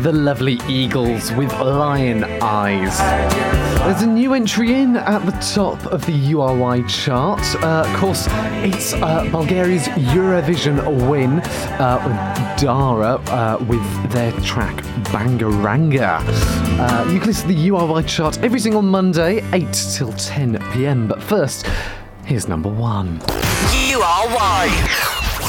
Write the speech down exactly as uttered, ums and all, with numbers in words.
the lovely Eagles with Lion Eyes. There's a new entry in at the top of the U R Y chart. Uh, of course, it's uh, Bulgaria's Eurovision win uh, with Dara uh, with their track Bangaranga. Uh, you can listen to the U R Y chart every single Monday, eight till ten p.m. But first, here's number one. U R Y.